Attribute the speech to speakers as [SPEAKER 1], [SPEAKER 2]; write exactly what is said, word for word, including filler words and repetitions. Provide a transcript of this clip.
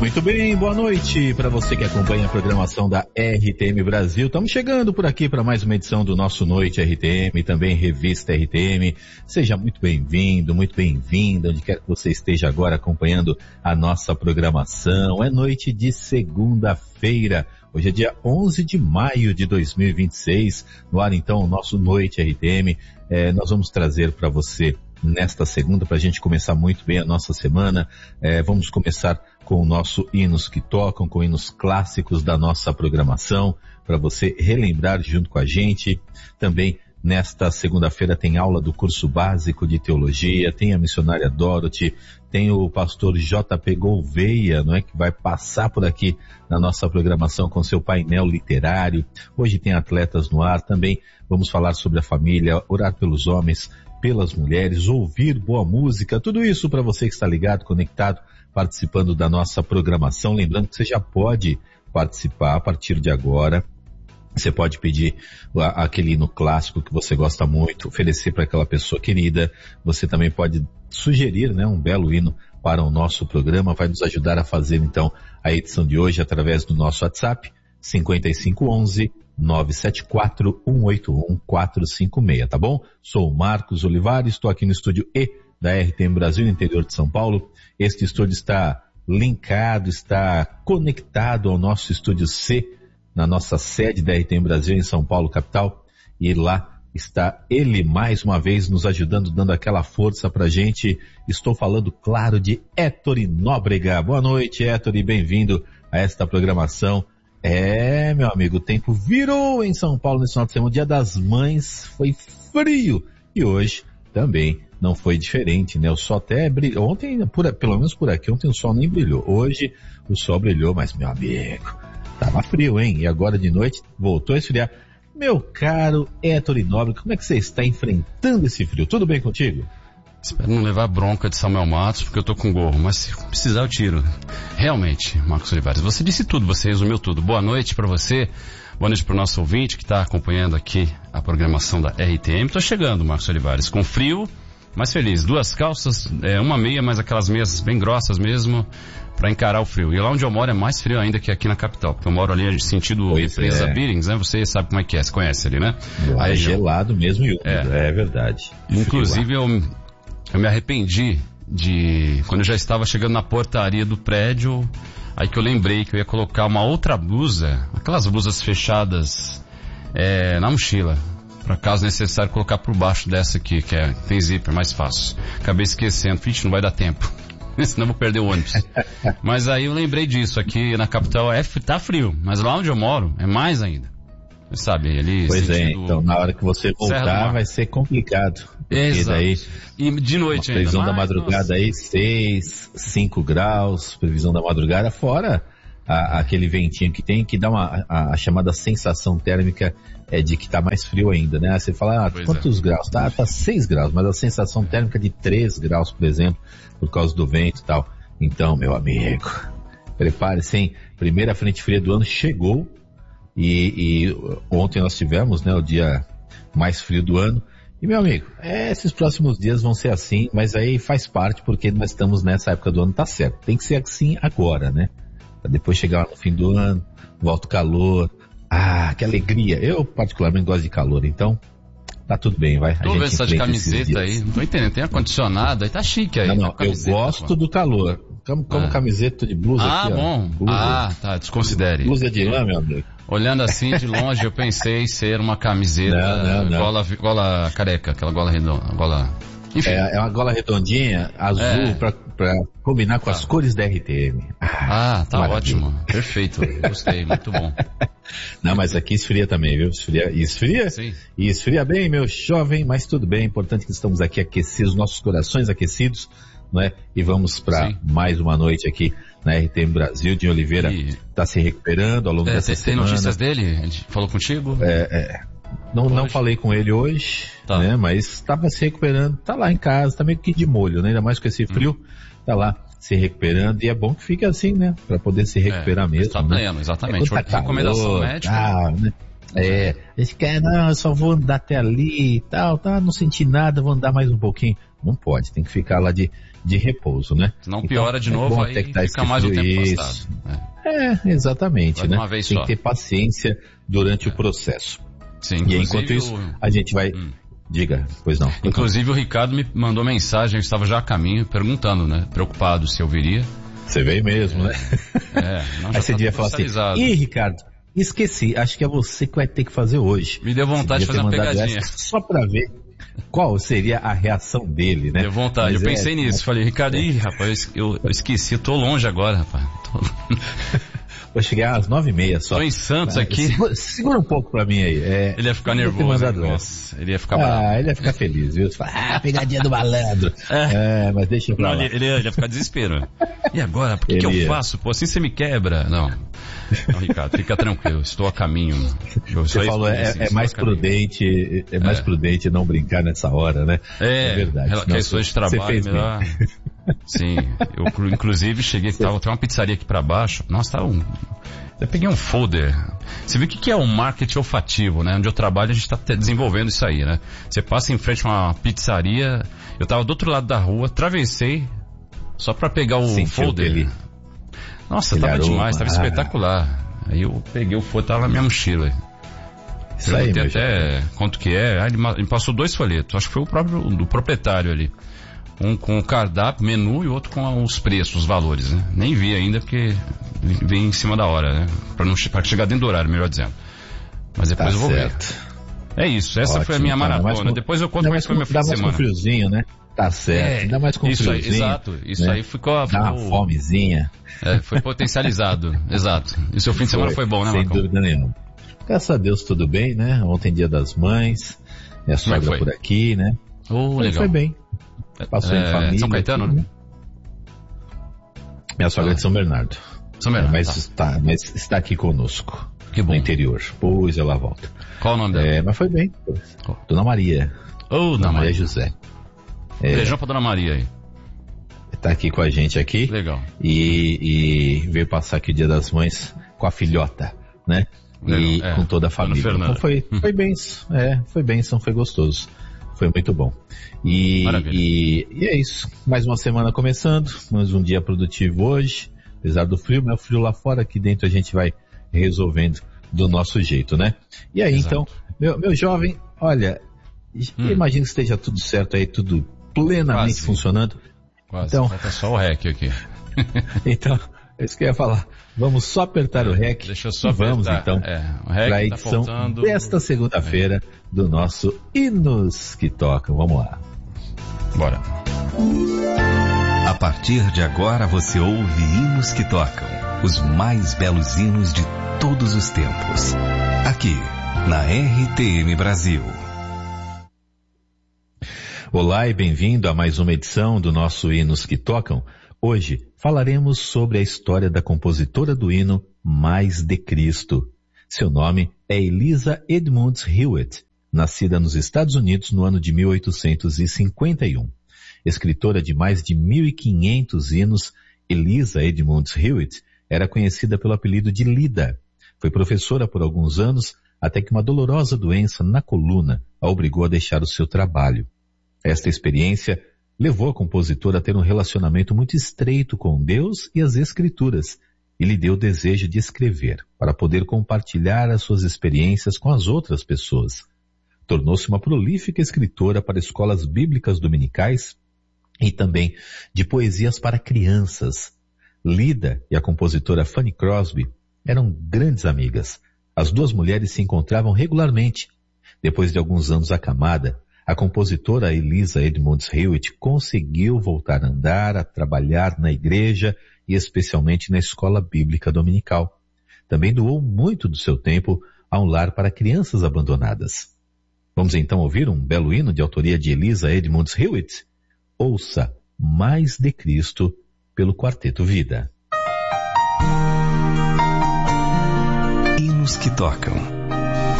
[SPEAKER 1] Muito bem, boa noite para você que acompanha a programação da R T M Brasil. Estamos chegando por aqui para mais uma edição do nosso Noite R T M, também Revista R T M. Seja muito bem-vindo, muito bem-vinda, onde quer que você esteja agora acompanhando a nossa programação. É noite de segunda-feira. Hoje é dia onze de maio de dois mil e vinte e seis. No ar, então, o nosso Noite R T M. É, nós vamos trazer para você nesta segunda, para a gente começar muito bem a nossa semana. É, vamos começar com o nosso Hinos que Tocam, com hinos clássicos da nossa programação, para você relembrar junto com a gente. Também nesta segunda-feira tem aula do curso básico de teologia, tem a missionária Dorothy, tem o pastor J P Gouveia, não é, que vai passar por aqui na nossa programação com seu painel literário. Hoje tem atletas no ar, também vamos falar sobre a família, orar pelos homens, pelas mulheres, ouvir boa música, tudo isso para você que está ligado, conectado, participando da nossa programação. Lembrando que você já pode participar a partir de agora. Você pode pedir aquele hino clássico que você gosta muito, oferecer para aquela pessoa querida. Você também pode sugerir, né, um belo hino para o nosso programa. Vai nos ajudar a fazer, então, a edição de hoje através do nosso WhatsApp, cinco cinco um um, nove sete quatro, um oito um, quatro cinco seis, tá bom? Sou o Marcos Olivares, estou aqui no estúdio E da R T M Brasil, no interior de São Paulo. Este estúdio está linkado, está conectado ao nosso estúdio C, na nossa sede da R T M Brasil em São Paulo, capital, e lá está ele mais uma vez nos ajudando, dando aquela força pra gente. Estou falando, claro, de Héctor Nóbrega. Boa noite, Héctor, e bem-vindo a esta programação. É, meu amigo, o tempo virou em São Paulo nesse final de semana. O Dia das Mães foi frio e hoje também não foi diferente, né? O sol até brilhou. Ontem, por, pelo menos por aqui, ontem o sol nem brilhou. Hoje o sol brilhou, mas, meu amigo, tava frio, hein? E agora de noite voltou a esfriar. Meu caro Héctor Nóbrega, como é que você está enfrentando esse frio? Tudo bem contigo?
[SPEAKER 2] Espero não levar bronca de Samuel Matos, porque eu tô com gorro, mas se precisar eu tiro. Realmente, Marcos Olivares, você disse tudo, você resumiu tudo. Boa noite para você, boa noite para o nosso ouvinte que está acompanhando aqui a programação da R T M. Tô chegando, Marcos Olivares, com frio, mas feliz. Duas calças, é, uma meia, mas aquelas meias bem grossas mesmo, para encarar o frio. E lá onde eu moro é mais frio ainda que aqui na capital, porque eu moro ali sentido
[SPEAKER 1] pois
[SPEAKER 2] Represa
[SPEAKER 1] é.
[SPEAKER 2] Billings, né? Você sabe como é que é, você conhece ali, né?
[SPEAKER 1] Aí, é gelado mesmo e úmido, é, é verdade.
[SPEAKER 2] Inclusive eu... Eu me arrependi de, quando eu já estava chegando na portaria do prédio, aí que eu lembrei que eu ia colocar uma outra blusa, aquelas blusas fechadas, é, na mochila, para caso necessário colocar por baixo dessa aqui, que é, tem zíper, mais fácil. Acabei esquecendo, Vixe, não vai dar tempo, senão eu vou perder o ônibus. Mas aí eu lembrei disso, aqui na capital é, tá frio, mas lá onde eu moro é mais ainda. Sabe, ali...
[SPEAKER 1] Pois é, então na hora que você voltar vai ser complicado.
[SPEAKER 2] Exato.
[SPEAKER 1] Daí,
[SPEAKER 2] e de noite ainda.
[SPEAKER 1] Previsão da
[SPEAKER 2] mais,
[SPEAKER 1] madrugada nossa. Aí, seis, cinco graus, previsão da madrugada, fora a, aquele ventinho que tem, que dá uma, a, a chamada sensação térmica é de que tá mais frio ainda, né? Você fala, ah, quantos é. graus? Tá, tá seis graus, mas a sensação térmica de três graus, por exemplo, por causa do vento e tal. Então, meu amigo, prepare-se, hein? Primeira frente fria do ano chegou. E, e ontem nós tivemos, né, o dia mais frio do ano. E, meu amigo, é, esses próximos dias vão ser assim, mas aí faz parte porque nós estamos nessa época do ano, tá certo. Tem que ser assim agora, né? Pra depois chegar no fim do ano, volta o calor. Ah, que alegria. Eu particularmente gosto de calor, então tá tudo bem, vai.
[SPEAKER 2] Tô vendo essa de camiseta aí, não tô entendendo, tem ar-condicionado aí, tá chique aí.
[SPEAKER 1] Não, não, eu gosto pô. do calor. Como, como ah. camiseta de blusa
[SPEAKER 2] ah,
[SPEAKER 1] aqui,
[SPEAKER 2] bom.
[SPEAKER 1] ó. Blusa.
[SPEAKER 2] Ah, tá, desconsidere.
[SPEAKER 1] Blusa de lã, meu amigo.
[SPEAKER 2] Olhando assim de longe, eu pensei ser uma camiseta
[SPEAKER 1] não, não, não.
[SPEAKER 2] Gola, gola careca, aquela gola redonda, gola... Enfim.
[SPEAKER 1] É, é uma gola redondinha, azul, é. pra, pra combinar com ah. as cores da R T M.
[SPEAKER 2] Ah, ah tá maravilha. Ótimo. Perfeito, gostei, muito bom.
[SPEAKER 1] Não, mas aqui esfria também, viu? Esfria, esfria
[SPEAKER 2] Sim.
[SPEAKER 1] E esfria bem, meu jovem, mas tudo bem. É importante que estamos aqui aquecidos, nossos corações aquecidos, não é? E vamos para mais uma noite aqui na R T M Brasil. De Oliveira está e... se recuperando ao longo
[SPEAKER 2] é,
[SPEAKER 1] dessa
[SPEAKER 2] tem
[SPEAKER 1] semana.
[SPEAKER 2] Tem notícias dele? A gente falou contigo?
[SPEAKER 1] É, é. Não, não falei com ele hoje, tá. né? Mas estava se recuperando, tá lá em casa, tá meio que de molho, né? Ainda mais com esse frio, hum. tá lá se recuperando, e é bom que fique assim, né? Pra poder se recuperar é, mesmo.
[SPEAKER 2] Tá pleno,
[SPEAKER 1] né?
[SPEAKER 2] exatamente.
[SPEAKER 1] É tá
[SPEAKER 2] recomendação
[SPEAKER 1] calor,
[SPEAKER 2] médica.
[SPEAKER 1] Ah, né? É, a gente quer, não, eu só vou andar até ali e tal, tá, não senti nada, vou andar mais um pouquinho. Não pode, tem que ficar lá de, de repouso, né?
[SPEAKER 2] Senão
[SPEAKER 1] então,
[SPEAKER 2] piora de novo, aí
[SPEAKER 1] fica
[SPEAKER 2] fica mais um tempo
[SPEAKER 1] isso.
[SPEAKER 2] afastado.
[SPEAKER 1] É, é exatamente, né?
[SPEAKER 2] Uma vez
[SPEAKER 1] tem
[SPEAKER 2] só.
[SPEAKER 1] que ter paciência durante
[SPEAKER 2] é.
[SPEAKER 1] o processo.
[SPEAKER 2] Sim,
[SPEAKER 1] e enquanto isso,
[SPEAKER 2] o...
[SPEAKER 1] a gente vai...
[SPEAKER 2] Hum.
[SPEAKER 1] Diga, pois não.
[SPEAKER 2] Inclusive o Ricardo me mandou mensagem, eu estava já a caminho, perguntando, né? Preocupado se eu viria.
[SPEAKER 1] Você veio mesmo,
[SPEAKER 2] é.
[SPEAKER 1] né?
[SPEAKER 2] É, não,
[SPEAKER 1] aí você
[SPEAKER 2] tá
[SPEAKER 1] devia falar assim, ih, Ricardo, esqueci, acho que é você que vai ter que fazer hoje.
[SPEAKER 2] Me deu vontade de fazer uma pegadinha.
[SPEAKER 1] Só pra ver qual seria a reação dele, né?
[SPEAKER 2] Deu vontade,
[SPEAKER 1] Mas
[SPEAKER 2] eu pensei
[SPEAKER 1] é,
[SPEAKER 2] nisso,
[SPEAKER 1] é,
[SPEAKER 2] falei, Ricardo,
[SPEAKER 1] é.
[SPEAKER 2] ih, rapaz, eu, eu esqueci, eu tô longe agora, rapaz. Tô...
[SPEAKER 1] Vou chegar às nove e meia só.
[SPEAKER 2] Tô em Santos ah, aqui.
[SPEAKER 1] Segura, segura um pouco pra mim aí. É,
[SPEAKER 2] ele ia ficar nervoso. Nossa, ele ia ficar
[SPEAKER 1] ah,
[SPEAKER 2] bravo.
[SPEAKER 1] Ah, ele ia ficar feliz, viu? Você fala, ah, pegadinha do malandro. É, é mas deixa eu falar.
[SPEAKER 2] Não, ele, ele, ia, ele ia ficar desespero. E agora? Por que, que eu
[SPEAKER 1] ia.
[SPEAKER 2] faço? Pô, assim você me quebra. Não. Não, Ricardo, fica tranquilo, estou a caminho. Eu
[SPEAKER 1] você falou, é, assim, é mais prudente, é mais é. prudente não brincar nessa hora, né?
[SPEAKER 2] É, é verdade. Questões de trabalho, melhor... Sim, eu inclusive cheguei, tava, tem uma pizzaria aqui pra baixo, nossa, tá um... Eu peguei um folder. Você vê o que, que é o marketing olfativo, né? Onde eu trabalho a gente tá desenvolvendo isso aí, né? Você passa em frente a uma pizzaria, eu tava do outro lado da rua, atravessei, só pra pegar o Sentiu folder. Ele... Nossa, ele tava aroma. demais, tava ah. espetacular. Aí eu peguei o folder, tava na minha mochila. Isso aí, até já. Quanto que é, aí ele me passou dois folhetos, acho que foi o próprio, do proprietário ali. Um com o cardápio, menu e outro com os preços, os valores, né? Nem vi ainda porque vem em cima da hora, né? Pra, não, pra chegar dentro do horário, melhor dizendo. Mas depois tá eu vou certo. ver. É isso, essa Ótimo, foi a minha maratona. Com, depois eu conto como foi meu fim de semana.
[SPEAKER 1] Dá mais com friozinho, né? Tá certo. É, ainda mais com
[SPEAKER 2] isso
[SPEAKER 1] friozinho.
[SPEAKER 2] Aí, exato, isso né? aí ficou...
[SPEAKER 1] Dá uma fomezinha.
[SPEAKER 2] É, foi potencializado, exato. E seu fim de semana foi, foi bom, né,
[SPEAKER 1] Sem
[SPEAKER 2] Marcão?
[SPEAKER 1] dúvida nenhuma. Graças a Deus tudo bem, né? Ontem dia das mães, minha sogra por aqui, né?
[SPEAKER 2] Oh,
[SPEAKER 1] foi,
[SPEAKER 2] legal.
[SPEAKER 1] foi bem. Passou é, em família.
[SPEAKER 2] São Caetano, aqui, né?
[SPEAKER 1] Minha sogra ah. é de São Bernardo.
[SPEAKER 2] São Bernardo.
[SPEAKER 1] Mas,
[SPEAKER 2] tá.
[SPEAKER 1] está, mas está aqui conosco.
[SPEAKER 2] Que bom.
[SPEAKER 1] No interior. Pois ela volta.
[SPEAKER 2] Qual o nome dela?
[SPEAKER 1] É, mas foi bem. Oh. Dona Maria.
[SPEAKER 2] Oh, Dona, Dona Maria.
[SPEAKER 1] Maria José.
[SPEAKER 2] É, beijão pra Dona Maria aí.
[SPEAKER 1] Tá aqui com a gente aqui.
[SPEAKER 2] Legal.
[SPEAKER 1] E, e veio passar aqui o Dia das Mães com a filhota, né? Legal. E é, com toda a família. Então foi, foi bem, é, foi bênção, foi gostoso. Foi muito bom. E, e, e é isso. Mais uma semana começando, mais um dia produtivo hoje. Apesar do frio, mas o frio lá fora, aqui dentro a gente vai resolvendo do nosso jeito, né? E aí, Exato. então, meu, meu jovem, olha, hum. imagino que esteja tudo certo aí, tudo plenamente Quase. funcionando.
[SPEAKER 2] Quase,
[SPEAKER 1] então,
[SPEAKER 2] falta só o rec aqui.
[SPEAKER 1] Então, é isso que eu ia falar. Vamos só apertar o rec.
[SPEAKER 2] Deixa eu só
[SPEAKER 1] Vamos
[SPEAKER 2] apertar.
[SPEAKER 1] então
[SPEAKER 2] é, para
[SPEAKER 1] a edição
[SPEAKER 2] tá faltando...
[SPEAKER 1] desta segunda-feira é. do nosso Hinos que Tocam. Vamos lá.
[SPEAKER 2] Bora.
[SPEAKER 3] A partir de agora você ouve Hinos que Tocam, os mais belos hinos de todos os tempos. Aqui, na R T M Brasil.
[SPEAKER 1] Olá e bem-vindo a mais uma edição do nosso Hinos que Tocam. Hoje falaremos sobre a história da compositora do hino Mais de Cristo. Seu nome é Eliza Edmonds Hewitt, nascida nos Estados Unidos no ano de mil oitocentos e cinquenta e um. Escritora de mais de mil e quinhentos hinos, Eliza Edmonds Hewitt era conhecida pelo apelido de Lida. Foi professora por alguns anos, até que uma dolorosa doença na coluna a obrigou a deixar o seu trabalho. Esta experiência levou a compositora a ter um relacionamento muito estreito com Deus e as Escrituras, e lhe deu o desejo de escrever, para poder compartilhar as suas experiências com as outras pessoas. Tornou-se uma prolífica escritora para escolas bíblicas dominicais e também de poesias para crianças. Lida e a compositora Fanny Crosby eram grandes amigas. As duas mulheres se encontravam regularmente. Depois de alguns anos acamada, a compositora Eliza Edmonds Hewitt conseguiu voltar a andar, a trabalhar na igreja e especialmente na escola bíblica dominical. Também doou muito do seu tempo a um lar para crianças abandonadas. Vamos então ouvir um belo hino de autoria de Eliza Edmonds Hewitt? Ouça Mais de Cristo pelo Quarteto Vida.
[SPEAKER 3] Hinos que Tocam.